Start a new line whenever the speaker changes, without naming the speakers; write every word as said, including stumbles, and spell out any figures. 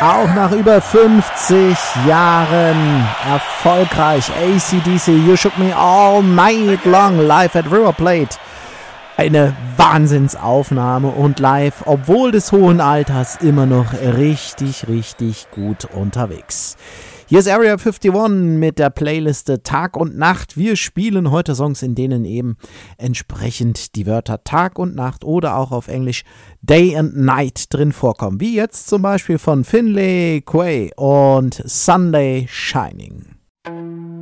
Auch nach über fünfzig Jahren erfolgreich. A C D C, You Shook Me All Night Long, live at River Plate. Eine Wahnsinnsaufnahme und live, obwohl des hohen Alters, immer noch richtig, richtig gut unterwegs. Hier ist Area einundfünfzig mit der Playliste Tag und Nacht. Wir spielen heute Songs, in denen eben entsprechend die Wörter Tag und Nacht oder auch auf Englisch Day and Night drin vorkommen. Wie jetzt zum Beispiel von Finlay Quay und Sunday Shining.